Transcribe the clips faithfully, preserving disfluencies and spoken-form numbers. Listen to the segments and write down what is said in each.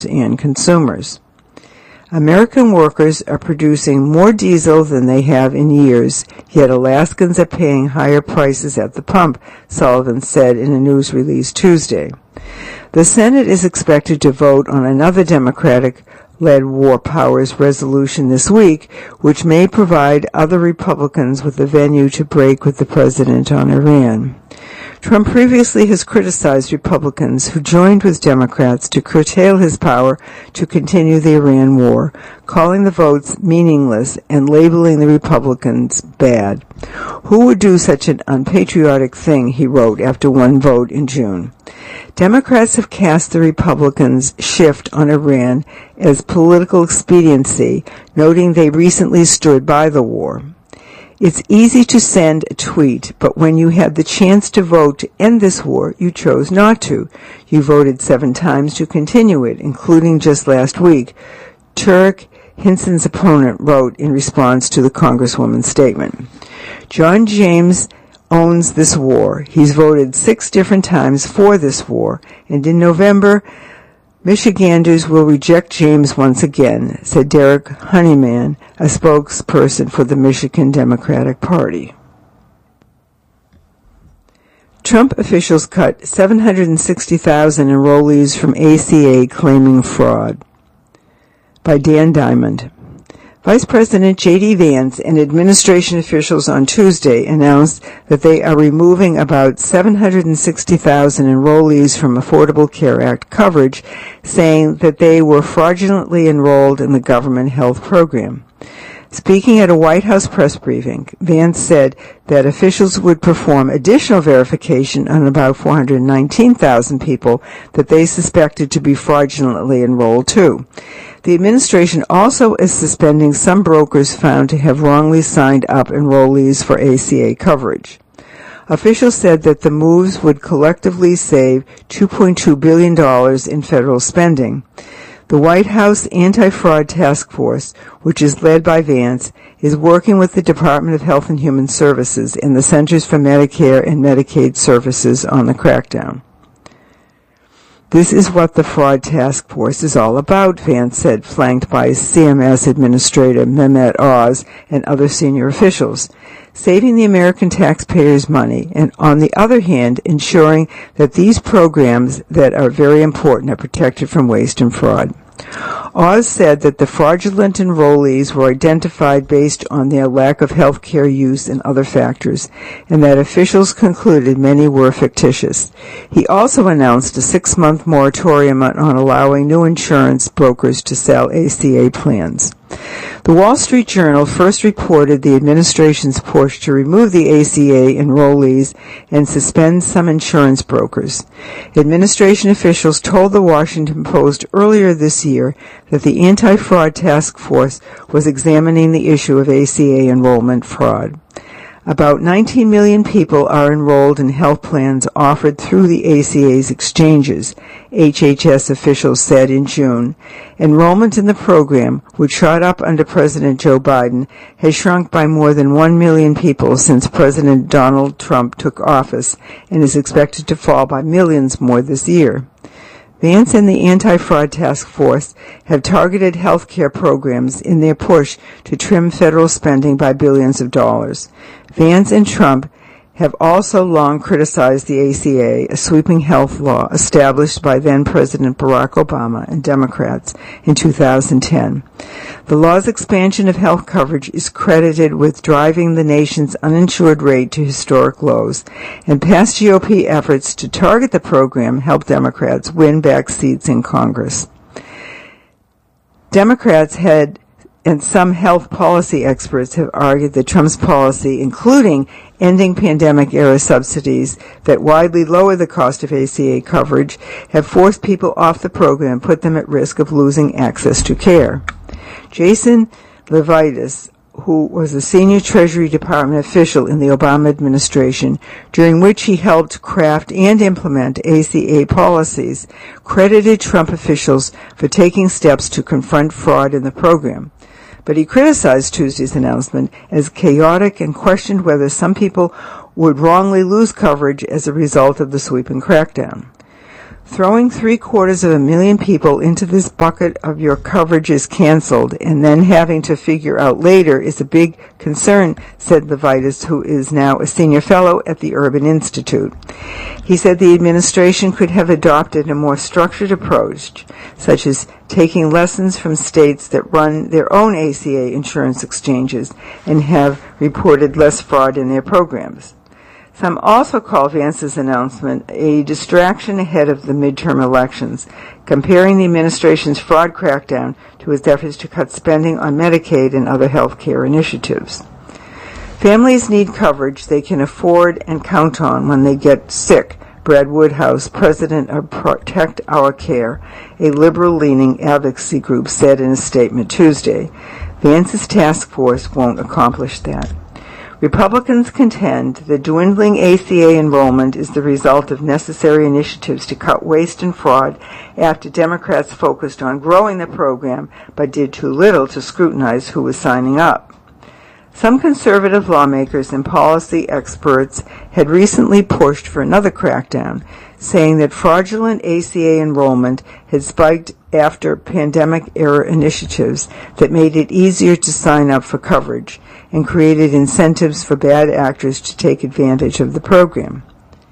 and consumers. American workers are producing more diesel than they have in years, yet Alaskans are paying higher prices at the pump, Sullivan said in a news release Tuesday. The Senate is expected to vote on another Democratic-led War Powers resolution this week, which may provide other Republicans with a venue to break with the president on Iran. Trump previously has criticized Republicans who joined with Democrats to curtail his power to continue the Iran war, calling the votes meaningless and labeling the Republicans bad. Who would do such an unpatriotic thing, he wrote after one vote in June. Democrats have cast the Republicans' shift on Iran as political expediency, noting they recently stood by the war. It's easy to send a tweet, but when you had the chance to vote to end this war, you chose not to. You voted seven times to continue it, including just last week, Turk Hinson's opponent wrote in response to the Congresswoman's statement. John James owns this war. He's voted six different times for this war, and in November, Michiganders will reject James once again, said Derek Honeyman, a spokesperson for the Michigan Democratic Party. Trump officials cut seven hundred sixty thousand enrollees from A C A claiming fraud. By Dan Diamond. Vice President J D Vance and administration officials on Tuesday announced that they are removing about seven hundred sixty thousand enrollees from Affordable Care Act coverage, saying that they were fraudulently enrolled in the government health program. Speaking at a White House press briefing, Vance said that officials would perform additional verification on about four hundred nineteen thousand people that they suspected to be fraudulently enrolled too. The administration also is suspending some brokers found to have wrongly signed up enrollees for A C A coverage. Officials said that the moves would collectively save two point two billion dollars in federal spending. The White House Anti-Fraud Task Force, which is led by Vance, is working with the Department of Health and Human Services and the Centers for Medicare and Medicaid Services on the crackdown. This is what the Fraud Task Force is all about, Vance said, flanked by C M S Administrator Mehmet Oz and other senior officials, saving the American taxpayers money and, on the other hand, ensuring that these programs that are very important are protected from waste and fraud. Oz said that the fraudulent enrollees were identified based on their lack of health care use and other factors, and that officials concluded many were fictitious. He also announced a six-month moratorium on allowing new insurance brokers to sell A C A plans. The Wall Street Journal first reported the administration's push to remove the A C A enrollees and suspend some insurance brokers. Administration officials told the Washington Post earlier this year that the Anti-Fraud Task Force was examining the issue of A C A enrollment fraud. About nineteen million people are enrolled in health plans offered through the A C A's exchanges, H H S officials said in June. Enrollment in the program, which shot up under President Joe Biden, has shrunk by more than one million people since President Donald Trump took office and is expected to fall by millions more this year. Vance and the Anti-Fraud Task Force have targeted health care programs in their push to trim federal spending by billions of dollars. Vance and Trump have also long criticized the A C A, a sweeping health law established by then-President Barack Obama and Democrats in two thousand ten. The law's expansion of health coverage is credited with driving the nation's uninsured rate to historic lows, and past G O P efforts to target the program helped Democrats win back seats in Congress. Democrats had and some health policy experts have argued that Trump's policy, including ending pandemic-era subsidies that widely lower the cost of A C A coverage, have forced people off the program and put them at risk of losing access to care. Jason Levitas, who was a senior Treasury Department official in the Obama administration, during which he helped craft and implement A C A policies, credited Trump officials for taking steps to confront fraud in the program. But he criticized Tuesday's announcement as chaotic and questioned whether some people would wrongly lose coverage as a result of the sweeping crackdown. Throwing three-quarters of a million people into this bucket of your coverage is canceled, and then having to figure out later is a big concern, said Levitas, who is now a senior fellow at the Urban Institute. He said the administration could have adopted a more structured approach, such as taking lessons from states that run their own A C A insurance exchanges and have reported less fraud in their programs. Some also call Vance's announcement a distraction ahead of the midterm elections, comparing the administration's fraud crackdown to its efforts to cut spending on Medicaid and other health care initiatives. Families need coverage they can afford and count on when they get sick, Brad Woodhouse, president of Protect Our Care, a liberal-leaning advocacy group, said in a statement Tuesday. Vance's task force won't accomplish that. Republicans contend that dwindling A C A enrollment is the result of necessary initiatives to cut waste and fraud after Democrats focused on growing the program but did too little to scrutinize who was signing up. Some conservative lawmakers and policy experts had recently pushed for another crackdown, saying that fraudulent A C A enrollment had spiked after pandemic-era initiatives that made it easier to sign up for coverage and created incentives for bad actors to take advantage of the program.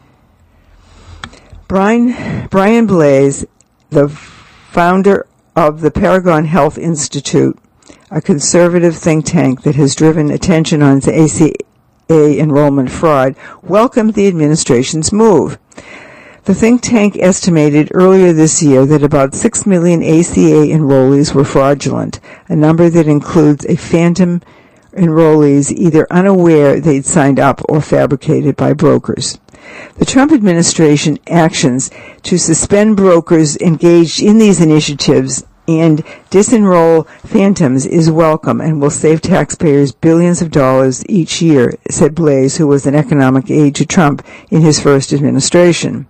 Brian, Brian Blais, the founder of the Paragon Health Institute, a conservative think tank that has driven attention on A C A enrollment fraud, welcomed the administration's move. The think tank estimated earlier this year that about six million A C A enrollees were fraudulent, a number that includes a phantom enrollees either unaware they'd signed up or fabricated by brokers. The Trump administration actions to suspend brokers engaged in these initiatives and disenroll phantoms is welcome and will save taxpayers billions of dollars each year, said Blais, who was an economic aide to Trump in his first administration.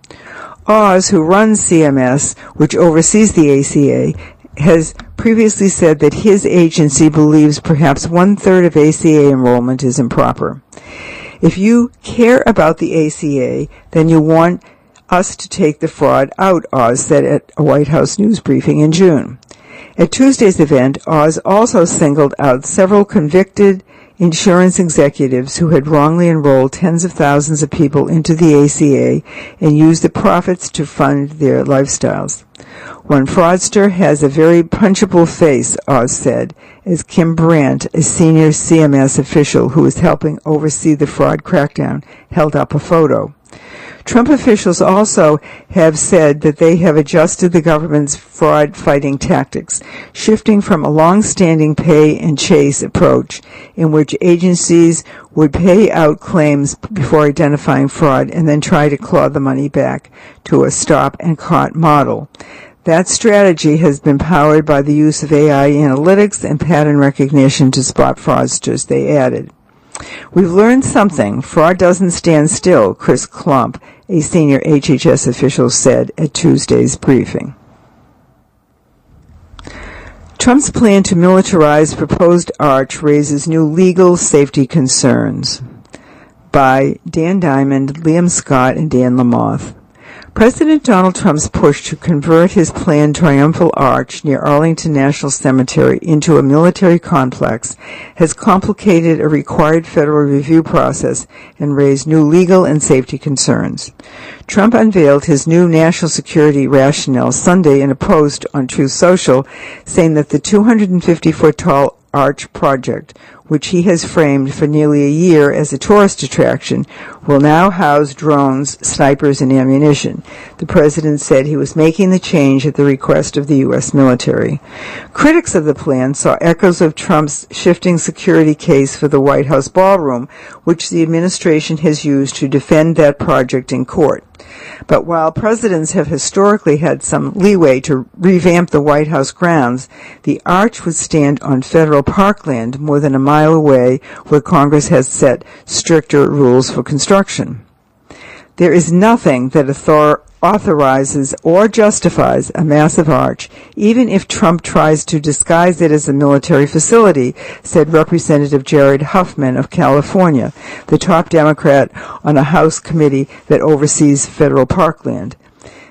Oz, who runs C M S, which oversees the A C A, has previously said that his agency believes perhaps one-third of A C A enrollment is improper. If you care about the A C A, then you want us to take the fraud out, Oz said at a White House news briefing in June. At Tuesday's event, Oz also singled out several convicted insurance executives who had wrongly enrolled tens of thousands of people into the A C A and used the profits to fund their lifestyles. One fraudster has a very punchable face, Oz said, as Kim Brandt, a senior C M S official who is helping oversee the fraud crackdown, held up a photo. Trump officials also have said that they have adjusted the government's fraud-fighting tactics, shifting from a long-standing pay and chase approach in which agencies would pay out claims before identifying fraud and then try to claw the money back, to a stop-and-caught model. That strategy has been powered by the use of A I analytics and pattern recognition to spot fraudsters, they added. We've learned something. Fraud doesn't stand still, Chris Klump, a senior H H S official, said at Tuesday's briefing. Trump's plan to militarize proposed arch raises new legal safety concerns. By Dan Diamond, Liam Scott, and Dan Lamoth. President Donald Trump's push to convert his planned triumphal arch near Arlington National Cemetery into a military complex has complicated a required federal review process and raised new legal and safety concerns. Trump unveiled his new national security rationale Sunday in a post on Truth Social, saying that the two hundred fifty foot tall arch project, which he has framed for nearly a year as a tourist attraction, will now house drones, snipers, and ammunition. The president said he was making the change at the request of the U S military. Critics of the plan saw echoes of Trump's shifting security case for the White House ballroom, which the administration has used to defend that project in court. But while presidents have historically had some leeway to revamp the White House grounds, the arch would stand on federal parkland more than a mile away, where Congress has set stricter rules for construction. There is nothing that author- authorizes or justifies a massive arch, even if Trump tries to disguise it as a military facility, said Representative Jared Huffman of California, the top Democrat on a House committee that oversees federal parkland.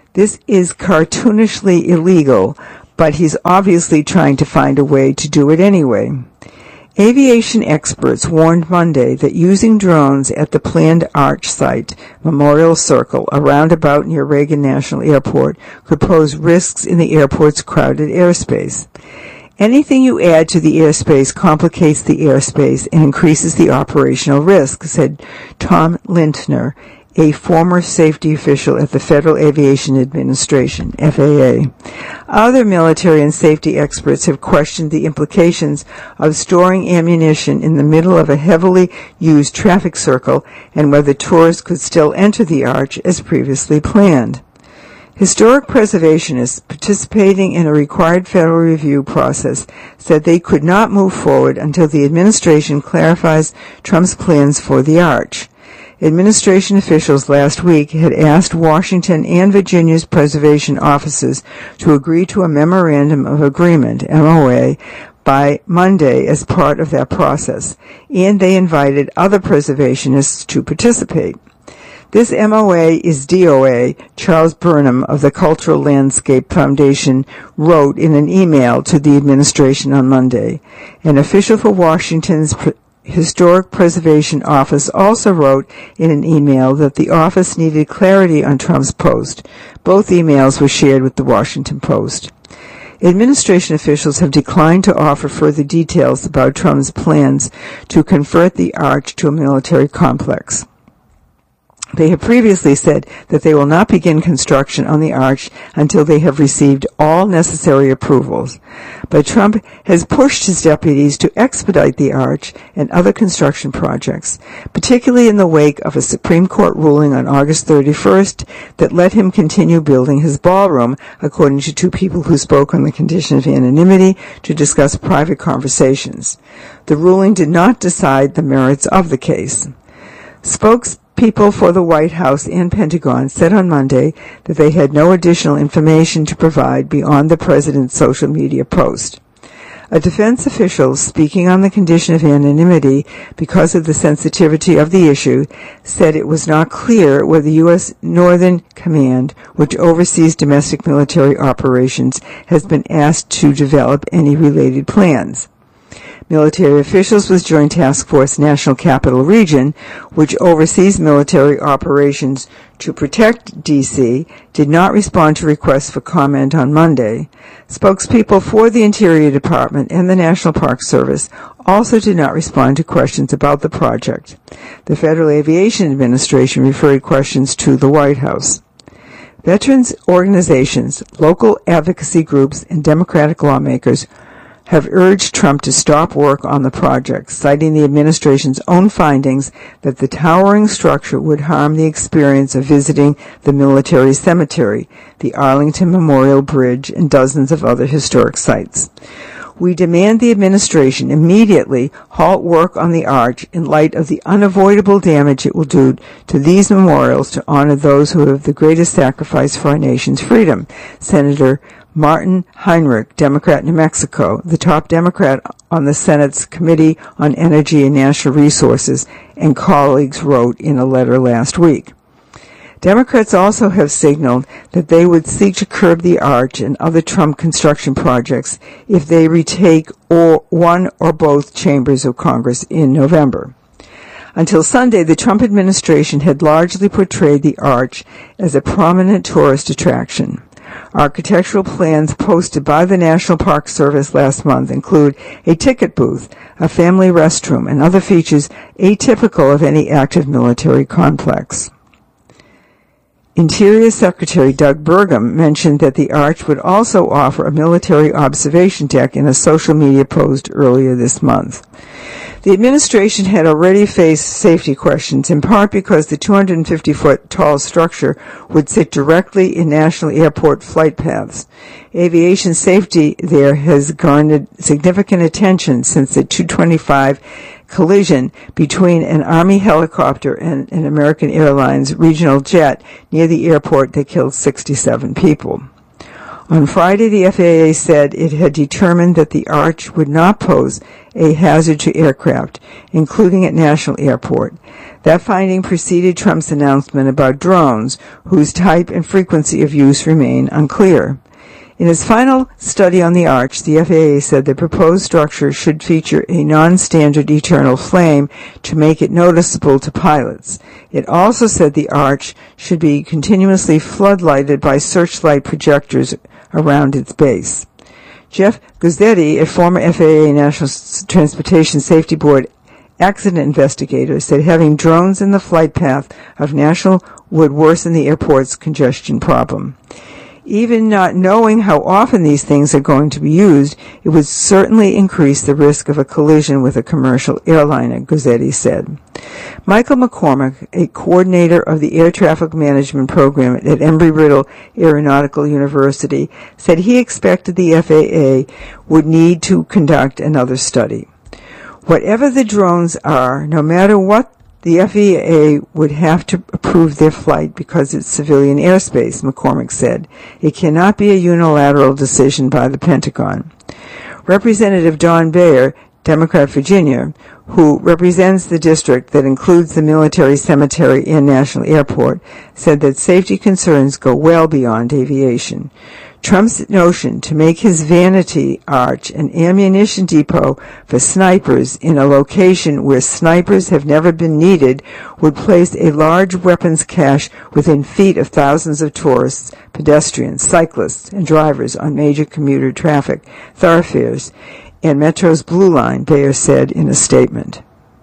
This is cartoonishly illegal, but he's obviously trying to find a way to do it anyway. Aviation experts warned Monday that using drones at the planned Arch site, Memorial Circle, a roundabout near Reagan National Airport, could pose risks in the airport's crowded airspace. Anything you add to the airspace complicates the airspace and increases the operational risk, said Tom Lintner, a former safety official at the Federal Aviation Administration, F A A. Other military and safety experts have questioned the implications of storing ammunition in the middle of a heavily used traffic circle and whether tourists could still enter the Arch as previously planned. Historic preservationists participating in a required federal review process said they could not move forward until the administration clarifies Trump's plans for the Arch. Administration officials last week had asked Washington and Virginia's preservation offices to agree to a memorandum of agreement, M O A, by Monday as part of that process, and they invited other preservationists to participate. This M O A is D O A, Charles Burnham of the Cultural Landscape Foundation wrote in an email to the administration on Monday. An official for Washington's pre- Historic Preservation Office also wrote in an email that the office needed clarity on Trump's post. Both emails were shared with the Washington Post. Administration officials have declined to offer further details about Trump's plans to convert the Arch to a military complex. They have previously said that they will not begin construction on the Arch until they have received all necessary approvals. But Trump has pushed his deputies to expedite the Arch and other construction projects, particularly in the wake of a Supreme Court ruling on August thirty-first that let him continue building his ballroom, according to two people who spoke on the condition of anonymity to discuss private conversations. The ruling did not decide the merits of the case. Spokes People for the White House and Pentagon said on Monday that they had no additional information to provide beyond the president's social media post. A defense official speaking on the condition of anonymity because of the sensitivity of the issue said it was not clear whether U S Northern Command, which oversees domestic military operations, has been asked to develop any related plans. Military officials with Joint Task Force National Capital Region, which oversees military operations to protect D C, did not respond to requests for comment on Monday. Spokespeople for the Interior Department and the National Park Service also did not respond to questions about the project. The Federal Aviation Administration referred questions to the White House. Veterans organizations, local advocacy groups, and Democratic lawmakers have urged Trump to stop work on the project, citing the administration's own findings that the towering structure would harm the experience of visiting the military cemetery, the Arlington Memorial Bridge, and dozens of other historic sites. We demand the administration immediately halt work on the Arch in light of the unavoidable damage it will do to these memorials to honor those who have the greatest sacrifice for our nation's freedom, Senator Martin Heinrich, Democrat, New Mexico, the top Democrat on the Senate's Committee on Energy and Natural Resources, and colleagues wrote in a letter last week. Democrats also have signaled that they would seek to curb the Arch and other Trump construction projects if they retake or one or both chambers of Congress in November. Until Sunday, the Trump administration had largely portrayed the Arch as a prominent tourist attraction. Architectural plans posted by the National Park Service last month include a ticket booth, a family restroom, and other features atypical of any active military complex. Interior Secretary Doug Burgum mentioned that the Arch would also offer a military observation deck in a social media post earlier this month. The administration had already faced safety questions, in part because the two hundred fifty foot tall structure would sit directly in National Airport flight paths. Aviation safety there has garnered significant attention since the two twenty-five collision between an Army helicopter and an American Airlines regional jet near the airport that killed sixty-seven people. On Friday, the F A A said it had determined that the Arch would not pose a hazard to aircraft, including at National Airport. That finding preceded Trump's announcement about drones, whose type and frequency of use remain unclear. In its final study on the Arch, the F A A said the proposed structure should feature a non-standard eternal flame to make it noticeable to pilots. It also said the Arch should be continuously floodlighted by searchlight projectors around its base. Jeff Guzzetti, a former F A A National Transportation Safety Board accident investigator, said having drones in the flight path of National would worsen the airport's congestion problem. Even not knowing how often these things are going to be used, it would certainly increase the risk of a collision with a commercial airliner, Guzzetti said. Michael McCormick, a coordinator of the Air Traffic Management Program at Embry-Riddle Aeronautical University, said he expected the F A A would need to conduct another study. Whatever the drones are, no matter what, the F A A would have to approve their flight because it's civilian airspace, McCormick said. It cannot be a unilateral decision by the Pentagon. Representative Don Bayer, Democrat Virginia, who represents the district that includes the military cemetery and National Airport, said that safety concerns go well beyond aviation. Trump's notion to make his vanity arch an ammunition depot for snipers in a location where snipers have never been needed would place a large weapons cache within feet of thousands of tourists, pedestrians, cyclists, and drivers on major commuter traffic thoroughfares and Metro's Blue Line, Bayer said in a statement.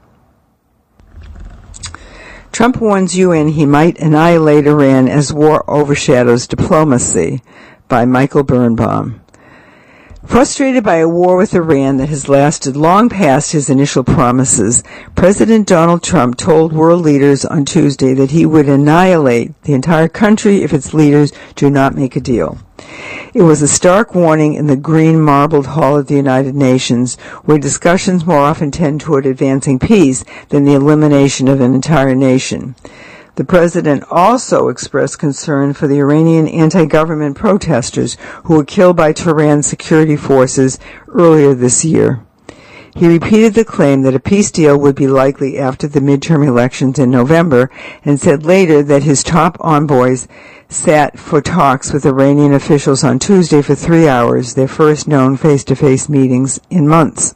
Trump warns U N he might annihilate Iran as war overshadows diplomacy, by Michael Birnbaum. Frustrated by a war with Iran that has lasted long past his initial promises, President Donald Trump told world leaders on Tuesday that he would annihilate the entire country if its leaders do not make a deal. It was a stark warning in the green marbled hall of the United Nations, where discussions more often tend toward advancing peace than the elimination of an entire nation. The president also expressed concern for the Iranian anti-government protesters who were killed by Tehran's security forces earlier this year. He repeated the claim that a peace deal would be likely after the midterm elections in November and said later that his top envoys sat for talks with Iranian officials on Tuesday for three hours, their first known face-to-face meetings in months.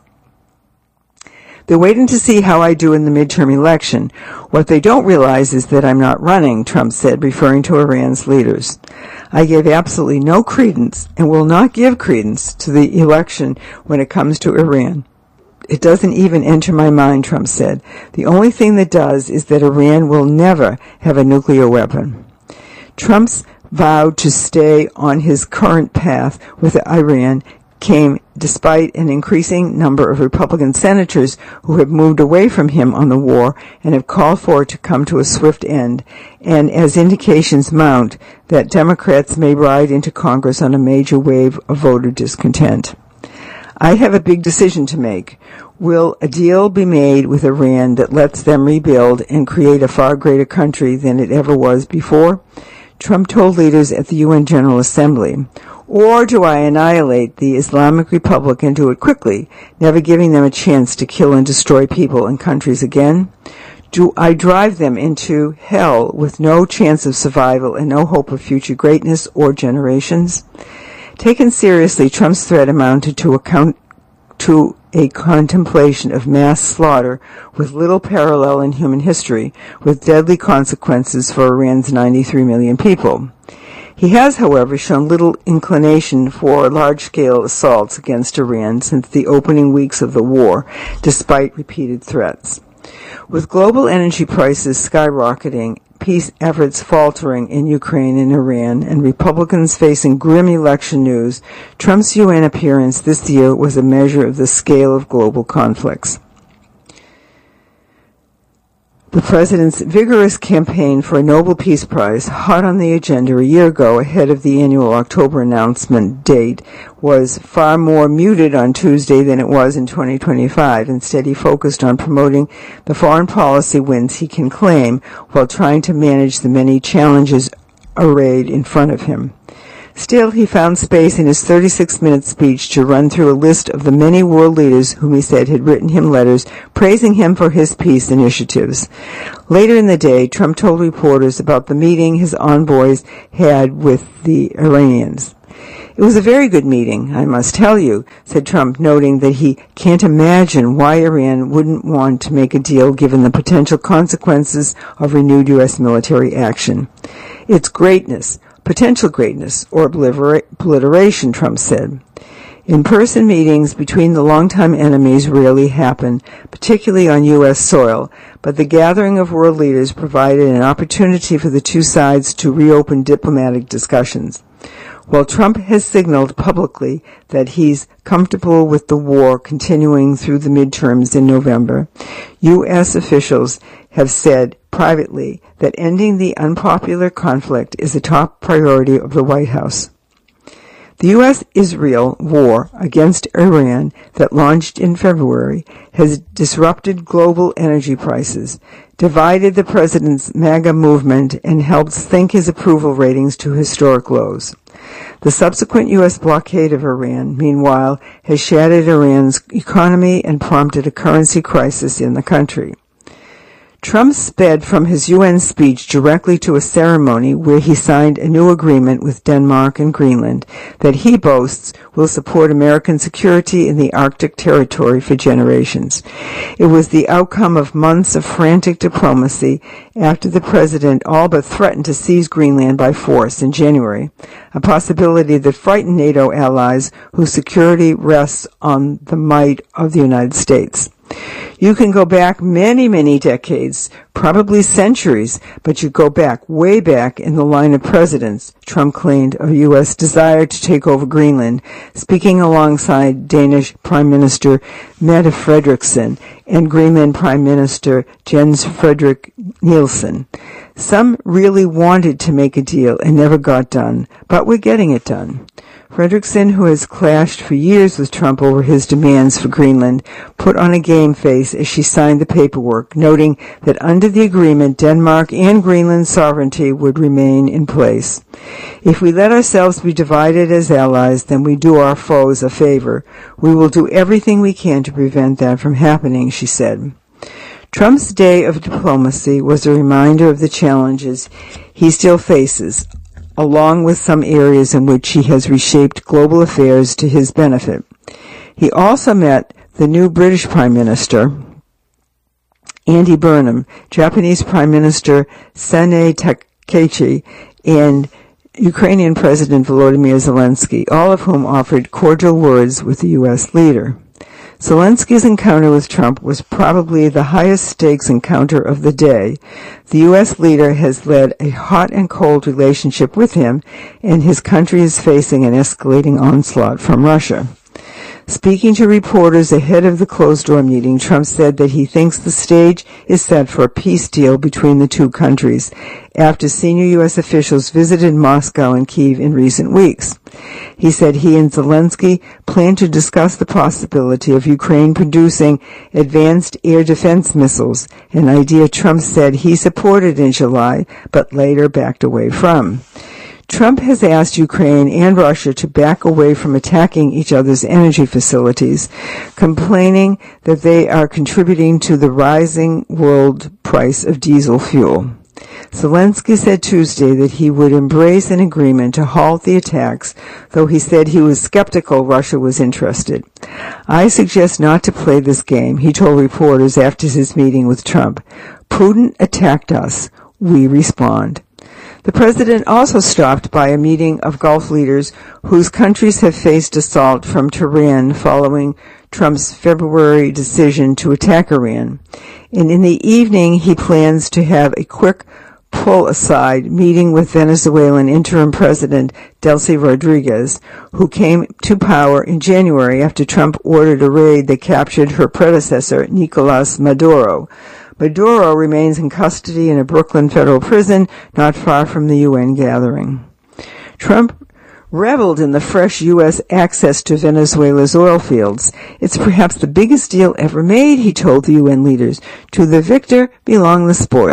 They're waiting to see how I do in the midterm election. What they don't realize is that I'm not running, Trump said, referring to Iran's leaders. I give absolutely no credence and will not give credence to the election when it comes to Iran. It doesn't even enter my mind, Trump said. The only thing that does is that Iran will never have a nuclear weapon. Trump's vow to stay on his current path with Iran came despite an increasing number of Republican senators who have moved away from him on the war and have called for it to come to a swift end, and as indications mount that Democrats may ride into Congress on a major wave of voter discontent. I have a big decision to make. Will a deal be made with Iran that lets them rebuild and create a far greater country than it ever was before? Trump told leaders at the U N General Assembly. Or do I annihilate the Islamic Republic and do it quickly, never giving them a chance to kill and destroy people and countries again? Do I drive them into hell with no chance of survival and no hope of future greatness or generations? Taken seriously, Trump's threat amounted to a, count, to a contemplation of mass slaughter with little parallel in human history, with deadly consequences for Iran's ninety-three million people. He has, however, shown little inclination for large-scale assaults against Iran since the opening weeks of the war, despite repeated threats. With global energy prices skyrocketing, peace efforts faltering in Ukraine and Iran, and Republicans facing grim election news, Trump's U N appearance this year was a measure of the scale of global conflicts. The president's vigorous campaign for a Nobel Peace Prize, hot on the agenda a year ago ahead of the annual October announcement date, was far more muted on Tuesday than it was in twenty twenty-five. Instead, he focused on promoting the foreign policy wins he can claim while trying to manage the many challenges arrayed in front of him. Still, he found space in his thirty-six minute speech to run through a list of the many world leaders whom he said had written him letters praising him for his peace initiatives. Later in the day, Trump told reporters about the meeting his envoys had with the Iranians. "It was a very good meeting, I must tell you," said Trump, noting that he can't imagine why Iran wouldn't want to make a deal given the potential consequences of renewed U S military action. "It's greatness, potential greatness, or obliteration," Trump said. In-person meetings between the longtime enemies rarely happen, particularly on U S soil, but the gathering of world leaders provided an opportunity for the two sides to reopen diplomatic discussions. While Trump has signaled publicly that he's comfortable with the war continuing through the midterms in November, U S officials have said privately that ending the unpopular conflict is a top priority of the White House. The U S Israel war against Iran that launched in February has disrupted global energy prices, divided the president's MAGA movement, and helped sink his approval ratings to historic lows. The subsequent U S blockade of Iran, meanwhile, has shattered Iran's economy and prompted a currency crisis in the country. Trump sped from his U N speech directly to a ceremony where he signed a new agreement with Denmark and Greenland that he boasts will support American security in the Arctic territory for generations. It was the outcome of months of frantic diplomacy after the president all but threatened to seize Greenland by force in January, a possibility that frightened NATO allies whose security rests on the might of the United States. You can go back many, many decades, probably centuries, but you go back, way back in the line of presidents, Trump claimed of U S desire to take over Greenland, speaking alongside Danish Prime Minister Mette Frederiksen and Greenland Prime Minister Jens Frederik Nielsen. Some really wanted to make a deal and never got done, but we're getting it done. Frederiksen, who has clashed for years with Trump over his demands for Greenland, put on a game face as she signed the paperwork, noting that under the agreement, Denmark and Greenland's sovereignty would remain in place. "If we let ourselves be divided as allies, then we do our foes a favor. We will do everything we can to prevent that from happening," she said. Trump's day of diplomacy was a reminder of the challenges he still faces, along with some areas in which he has reshaped global affairs to his benefit. He also met the new British Prime Minister, Andy Burnham, Japanese Prime Minister Sanae Takaichi, and Ukrainian President Volodymyr Zelensky, all of whom offered cordial words with the U S leader. Zelensky's encounter with Trump was probably the highest stakes encounter of the day. The U S leader has led a hot and cold relationship with him, and his country is facing an escalating onslaught from Russia. Speaking to reporters ahead of the closed-door meeting, Trump said that he thinks the stage is set for a peace deal between the two countries after senior U S officials visited Moscow and Kyiv in recent weeks. He said he and Zelensky plan to discuss the possibility of Ukraine producing advanced air defense missiles, an idea Trump said he supported in July but later backed away from. Trump has asked Ukraine and Russia to back away from attacking each other's energy facilities, complaining that they are contributing to the rising world price of diesel fuel. Zelensky said Tuesday that he would embrace an agreement to halt the attacks, though he said he was skeptical Russia was interested. "I suggest not to play this game," he told reporters after his meeting with Trump. "Putin attacked us. We respond." The president also stopped by a meeting of Gulf leaders whose countries have faced assault from Tehran following Trump's February decision to attack Iran. And in the evening, he plans to have a quick pull-aside meeting with Venezuelan interim president Delcy Rodriguez, who came to power in January after Trump ordered a raid that captured her predecessor, Nicolas Maduro. Maduro remains in custody in a Brooklyn federal prison not far from the U N gathering. Trump reveled in the fresh U S access to Venezuela's oil fields. "It's perhaps the biggest deal ever made," he told the U N leaders. "To the victor belong the spoils."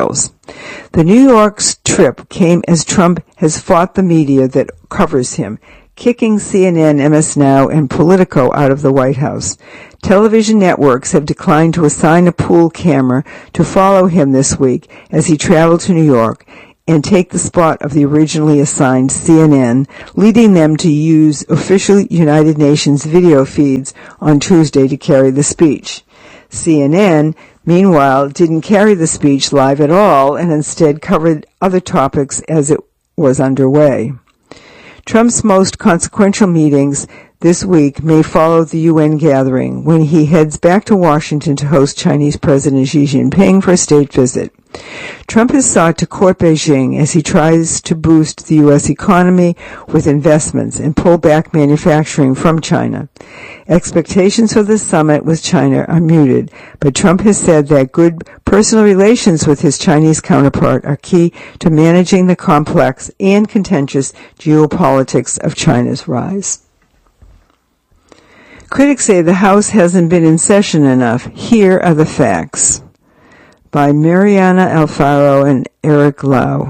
The New York's trip came as Trump has fought the media that covers him, kicking C N N, M S Now, and Politico out of the White House. Television networks have declined to assign a pool camera to follow him this week as he traveled to New York and take the spot of the originally assigned C N N, leading them to use official United Nations video feeds on Tuesday to carry the speech. C N N, meanwhile, didn't carry the speech live at all and instead covered other topics as it was underway. Trump's most consequential meetings this week may follow the U N gathering when he heads back to Washington to host Chinese President Xi Jinping for a state visit. Trump has sought to court Beijing as he tries to boost the U S economy with investments and pull back manufacturing from China. Expectations for the summit with China are muted, but Trump has said that good personal relations with his Chinese counterpart are key to managing the complex and contentious geopolitics of China's rise. Critics say the House hasn't been in session enough. Here are the facts. By Mariana Alfaro and Eric Lau.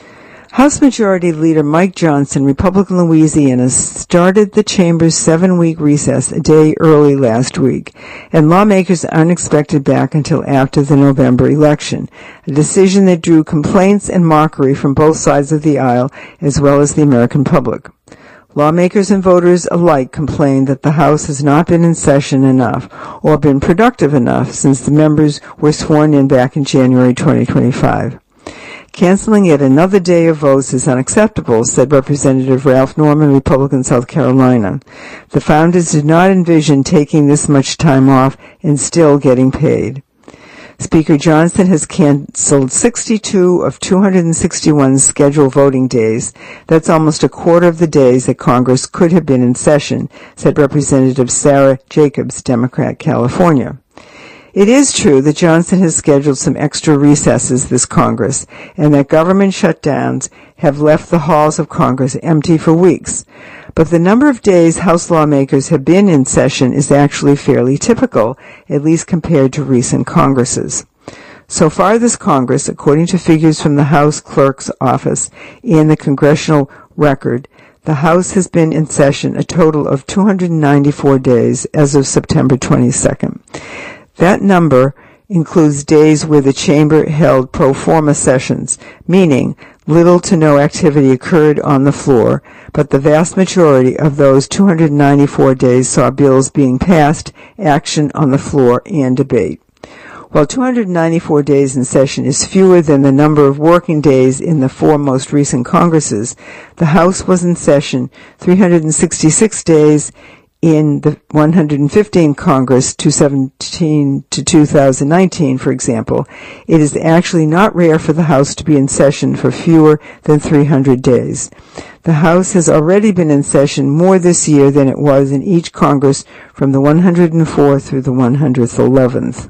House Majority Leader Mike Johnson, Republican Louisiana, started the chamber's seven-week recess a day early last week, and lawmakers aren't expected back until after the November election, a decision that drew complaints and mockery from both sides of the aisle as well as the American public. Lawmakers and voters alike complained that the House has not been in session enough or been productive enough since the members were sworn in back in January twenty twenty-five. Canceling yet another day of votes is unacceptable, said Representative Ralph Norman, Republican, South Carolina. The founders did not envision taking this much time off and still getting paid. Speaker Johnson has canceled sixty-two of two hundred sixty-one scheduled voting days. That's almost a quarter of the days that Congress could have been in session, said Representative Sarah Jacobs, Democrat, California. It is true that Johnson has scheduled some extra recesses this Congress, and that government shutdowns have left the halls of Congress empty for weeks. But the number of days House lawmakers have been in session is actually fairly typical, at least compared to recent Congresses. So far this Congress, according to figures from the House Clerk's Office and the Congressional Record, the House has been in session a total of two hundred ninety-four days as of September twenty-second. That number includes days where the chamber held pro forma sessions, meaning little to no activity occurred on the floor, but the vast majority of those two hundred ninety-four days saw bills being passed, action on the floor, and debate. While two hundred ninety-four days in session is fewer than the number of working days in the four most recent Congresses, the House was in session three hundred sixty-six days in the one hundred fifteenth Congress, two thousand seventeen to two thousand nineteen, for example. It is actually not rare for the House to be in session for fewer than three hundred days. The House has already been in session more this year than it was in each Congress from the one hundred fourth through the one hundred eleventh.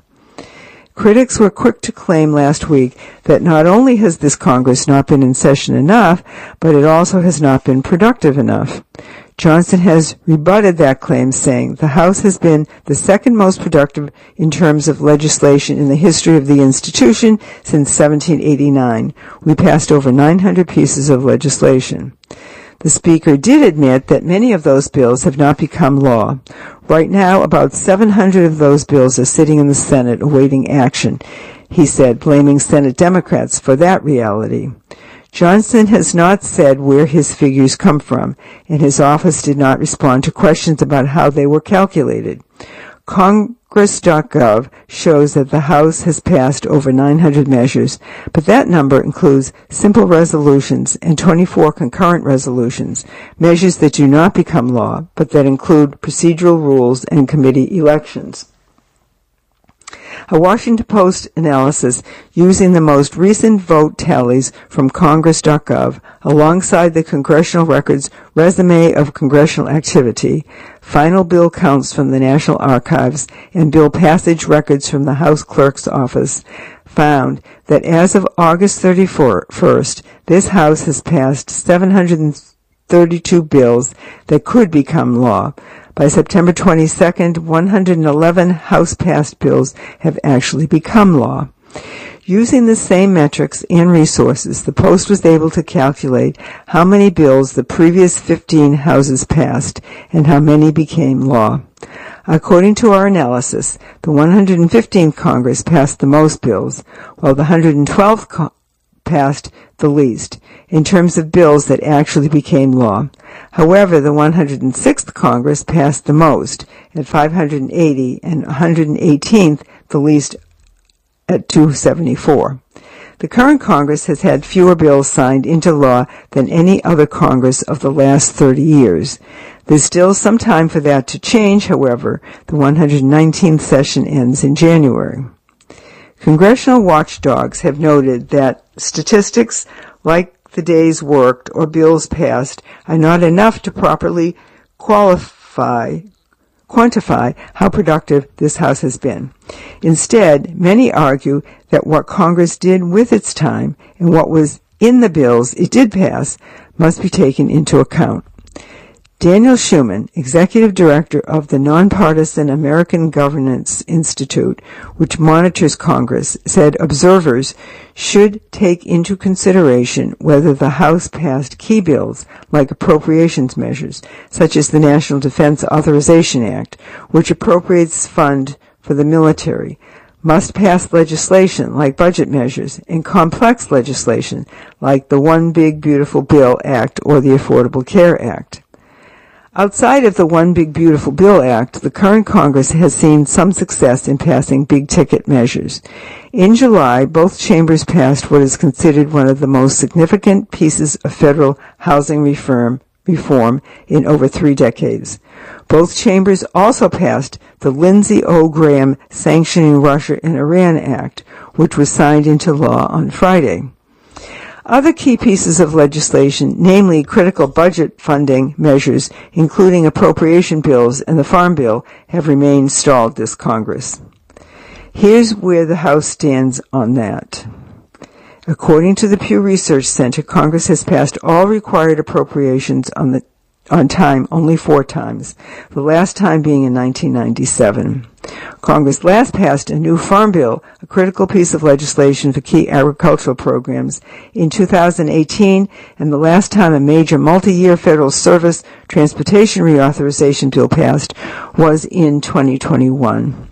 Critics were quick to claim last week that not only has this Congress not been in session enough, but it also has not been productive enough. Johnson has rebutted that claim, saying the House has been the second most productive in terms of legislation in the history of the institution since seventeen eighty-nine. We passed over nine hundred pieces of legislation. The Speaker did admit that many of those bills have not become law. Right now, about seven hundred of those bills are sitting in the Senate awaiting action, he said, blaming Senate Democrats for that reality. Johnson has not said where his figures come from, and his office did not respond to questions about how they were calculated. Congress dot gov shows that the House has passed over nine hundred measures, but that number includes simple resolutions and twenty-four concurrent resolutions, measures that do not become law, but that include procedural rules and committee elections. A Washington Post analysis using the most recent vote tallies from Congress dot gov alongside the Congressional Record's resume of congressional activity, final bill counts from the National Archives, and bill passage records from the House Clerk's Office found that as of August thirty-first, this House has passed seven hundred thirty-two bills that could become law. By September twenty-second, one hundred eleven House-passed bills have actually become law. Using the same metrics and resources, the Post was able to calculate how many bills the previous fifteen houses passed and how many became law. According to our analysis, the one hundred fifteenth Congress passed the most bills, while the one hundred twelfth co- passed the least, in terms of bills that actually became law. However, the one hundred sixth Congress passed the most, at five hundred eighty, and one hundred eighteenth the least, at two hundred seventy-four. The current Congress has had fewer bills signed into law than any other Congress of the last thirty years. There's still some time for that to change, however. The one hundred nineteenth session ends in January. Congressional watchdogs have noted that statistics like the days worked or bills passed are not enough to properly qualify quantify how productive this House has been. Instead, many argue that what Congress did with its time and what was in the bills it did pass must be taken into account. Daniel Schuman, executive director of the nonpartisan American Governance Institute, which monitors Congress, said observers should take into consideration whether the House passed key bills like appropriations measures, such as the National Defense Authorization Act, which appropriates funds for the military, must pass legislation like budget measures, and complex legislation like the One Big Beautiful Bill Act or the Affordable Care Act. Outside of the One Big Beautiful Bill Act, the current Congress has seen some success in passing big-ticket measures. In July, both chambers passed what is considered one of the most significant pieces of federal housing reform, reform in over three decades. Both chambers also passed the Lindsey O. Graham Sanctioning Russia and Iran Act, which was signed into law on Friday. Other key pieces of legislation, namely critical budget funding measures, including appropriation bills and the Farm Bill, have remained stalled this Congress. Here's where the House stands on that. According to the Pew Research Center, Congress has passed all required appropriations on the on time only four times, the last time being in nineteen ninety-seven. Congress last passed a new Farm Bill, a critical piece of legislation for key agricultural programs, in two thousand eighteen, and the last time a major multi-year federal service transportation reauthorization bill passed was in twenty twenty-one.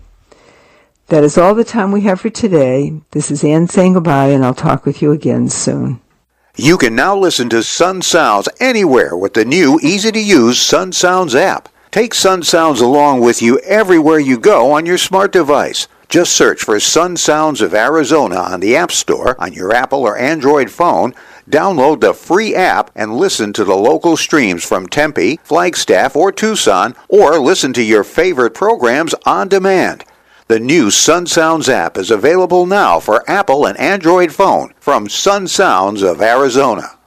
That is all the time we have for today. This is Ann saying goodbye, and I'll talk with you again soon. You can now listen to Sun Sounds anywhere with the new, easy-to-use Sun Sounds app. Take Sun Sounds along with you everywhere you go on your smart device. Just search for Sun Sounds of Arizona on the App Store on your Apple or Android phone, download the free app, and listen to the local streams from Tempe, Flagstaff, or Tucson, or listen to your favorite programs on demand. The new Sun Sounds app is available now for Apple and Android phone from Sun Sounds of Arizona.